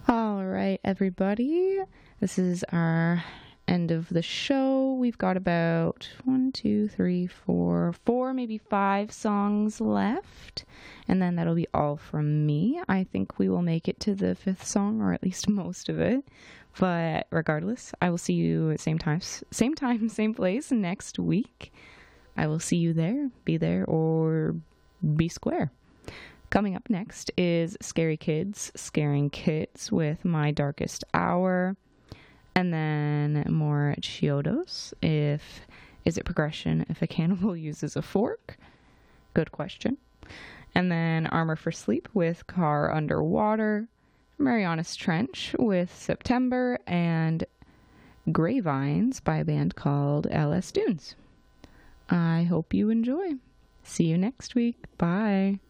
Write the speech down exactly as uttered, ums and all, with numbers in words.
All right, everybody. This is our end of the show. We've got about one, two, three, four, four, maybe five songs left. And then that'll be all from me. I think we will make it to the fifth song, or at least most of it. But regardless, I will see you at same time, same time, same place next week. I will see you there. Be there or be square. Coming up next is Scary Kids, Scaring Kids with My Darkest Hour. And then more Chiodos. If Is it progression if a cannibal uses a fork? Good question. And then Armor for Sleep with Car Underwater. Marianas Trench with September. And Greyvines by a band called L S Dunes. I hope you enjoy. See you next week. Bye.